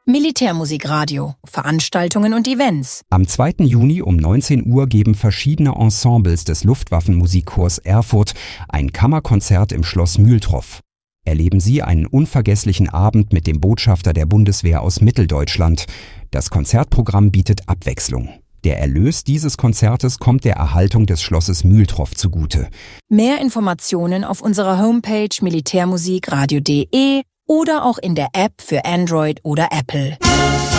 Militärmusikradio, Veranstaltungen und Events. Am 2. Juni um 19 Uhr geben verschiedene Ensembles des Luftwaffenmusikchors Erfurt ein Kammerkonzert im Schloss Mühltroff. Erleben Sie einen unvergesslichen Abend mit dem Botschafter der Bundeswehr aus Mitteldeutschland. Das Konzertprogramm bietet Abwechslung. Der Erlös dieses Konzertes kommt der Erhaltung des Schlosses Mühltroff zugute. Mehr Informationen auf unserer Homepage militärmusikradio.de oder auch in der App für Android oder Apple.